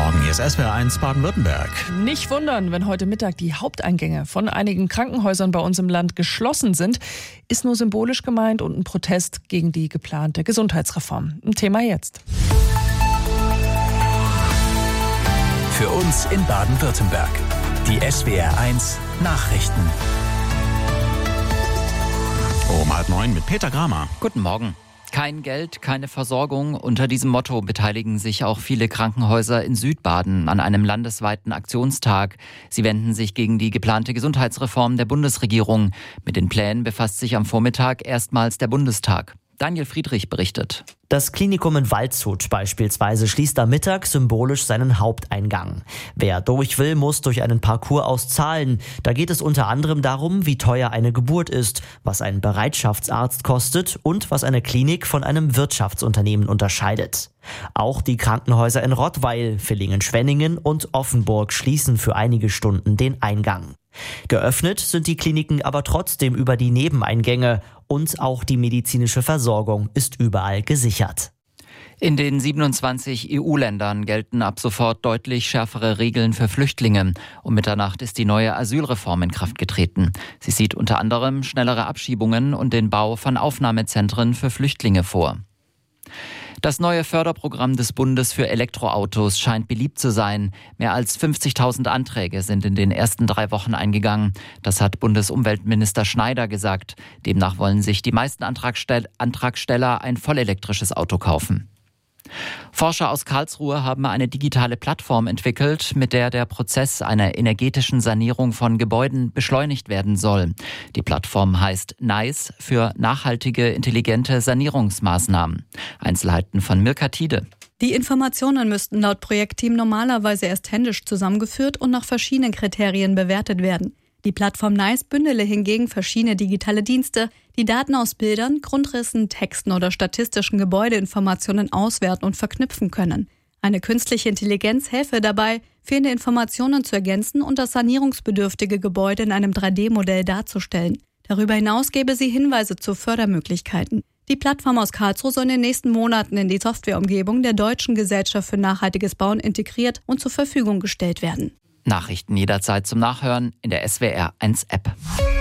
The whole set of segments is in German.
Morgen, hier ist SWR1 Baden-Württemberg. Nicht wundern, wenn heute Mittag die Haupteingänge von einigen Krankenhäusern bei uns im Land geschlossen sind, ist nur symbolisch gemeint und ein Protest gegen die geplante Gesundheitsreform. Ein Thema jetzt. Für uns in Baden-Württemberg. Die SWR1 Nachrichten. Um 8:30 mit Peter Gramer. Guten Morgen. Kein Geld, keine Versorgung. Unter diesem Motto beteiligen sich auch viele Krankenhäuser in Südbaden an einem landesweiten Aktionstag. Sie wenden sich gegen die geplante Gesundheitsreform der Bundesregierung. Mit den Plänen befasst sich am Vormittag erstmals der Bundestag. Daniel Friedrich berichtet. Das Klinikum in Waldshut beispielsweise schließt am Mittag symbolisch seinen Haupteingang. Wer durch will, muss durch einen Parcours auszahlen. Da geht es unter anderem darum, wie teuer eine Geburt ist, was ein Bereitschaftsarzt kostet und was eine Klinik von einem Wirtschaftsunternehmen unterscheidet. Auch die Krankenhäuser in Rottweil, Villingen-Schwenningen und Offenburg schließen für einige Stunden den Eingang. Geöffnet sind die Kliniken aber trotzdem über die Nebeneingänge und auch die medizinische Versorgung ist überall gesichert. In den 27 EU-Ländern gelten ab sofort deutlich schärfere Regeln für Flüchtlinge. Um Mitternacht ist die neue Asylreform in Kraft getreten. Sie sieht unter anderem schnellere Abschiebungen und den Bau von Aufnahmezentren für Flüchtlinge vor. Das neue Förderprogramm des Bundes für Elektroautos scheint beliebt zu sein. Mehr als 50.000 Anträge sind in den ersten 3 Wochen eingegangen. Das hat Bundesumweltminister Schneider gesagt. Demnach wollen sich die meisten Antragsteller ein vollelektrisches Auto kaufen. Forscher aus Karlsruhe haben eine digitale Plattform entwickelt, mit der der Prozess einer energetischen Sanierung von Gebäuden beschleunigt werden soll. Die Plattform heißt NICE für nachhaltige, intelligente Sanierungsmaßnahmen. Einzelheiten von Mirka Tiede. Die Informationen müssten laut Projektteam normalerweise erst händisch zusammengeführt und nach verschiedenen Kriterien bewertet werden. Die Plattform NICE bündele hingegen verschiedene digitale Dienste, die Daten aus Bildern, Grundrissen, Texten oder statistischen Gebäudeinformationen auswerten und verknüpfen können. Eine künstliche Intelligenz helfe dabei, fehlende Informationen zu ergänzen und das sanierungsbedürftige Gebäude in einem 3D-Modell darzustellen. Darüber hinaus gebe sie Hinweise zu Fördermöglichkeiten. Die Plattform aus Karlsruhe soll in den nächsten Monaten in die Softwareumgebung der Deutschen Gesellschaft für nachhaltiges Bauen integriert und zur Verfügung gestellt werden. Nachrichten jederzeit zum Nachhören in der SWR1-App.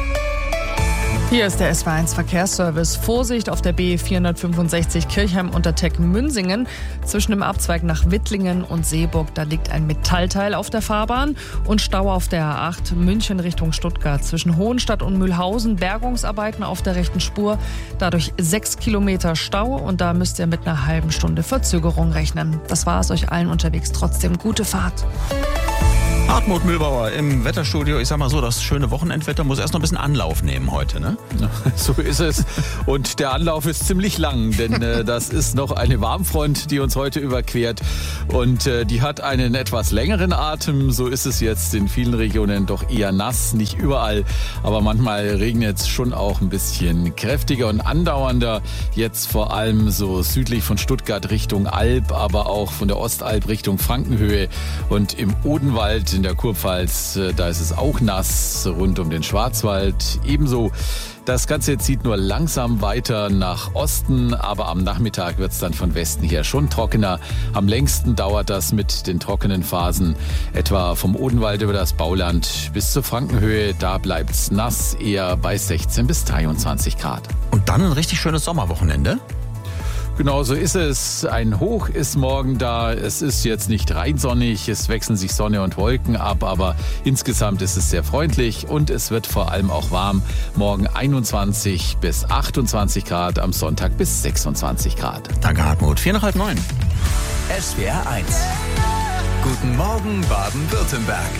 Hier ist der SWR1 Verkehrsservice. Vorsicht auf der B465 Kirchheim-Unterteck-Münsingen. Zwischen dem Abzweig nach Wittlingen und Seeburg, da liegt ein Metallteil auf der Fahrbahn. Und Stau auf der A8 München Richtung Stuttgart. Zwischen Hohenstadt und Mühlhausen Bergungsarbeiten auf der rechten Spur. Dadurch 6 Kilometer Stau und da müsst ihr mit einer halben Stunde Verzögerung rechnen. Das war es euch allen unterwegs. Trotzdem gute Fahrt. Hartmut Mühlbauer im Wetterstudio. Ich sag mal so, das schöne Wochenendwetter muss erst noch ein bisschen Anlauf nehmen heute, ne? So ist es. Und der Anlauf ist ziemlich lang, denn das ist noch eine Warmfront, die uns heute überquert. Und die hat einen etwas längeren Atem. So ist es jetzt in vielen Regionen doch eher nass, nicht überall. Aber manchmal regnet es schon auch ein bisschen kräftiger und andauernder. Jetzt vor allem so südlich von Stuttgart Richtung Alb, aber auch von der Ostalb Richtung Frankenhöhe. Und im Odenwald in der Kurpfalz, da ist es auch nass, rund um den Schwarzwald ebenso. Das Ganze zieht nur langsam weiter nach Osten, aber am Nachmittag wird es dann von Westen her schon trockener. Am längsten dauert das mit den trockenen Phasen, etwa vom Odenwald über das Bauland bis zur Frankenhöhe. Da bleibt es nass, eher bei 16 bis 23 Grad. Und dann ein richtig schönes Sommerwochenende. Genau so ist es. Ein Hoch ist morgen da. Es ist jetzt nicht rein sonnig. Es wechseln sich Sonne und Wolken ab, aber insgesamt ist es sehr freundlich und es wird vor allem auch warm. Morgen 21 bis 28 Grad, am Sonntag bis 26 Grad. Danke, Hartmut. 8:45. SWR1. Guten Morgen, Baden-Württemberg.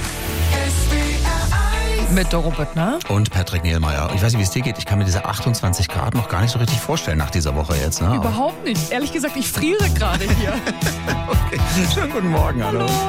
Mit Doro Böttner. Und Patrick Nielmeier. Ich weiß nicht, wie es dir geht. Ich kann mir diese 28 Grad noch gar nicht so richtig vorstellen nach dieser Woche jetzt. Ne? Überhaupt nicht. Ehrlich gesagt, ich friere gerade hier. Okay. Schönen guten Morgen. Hallo.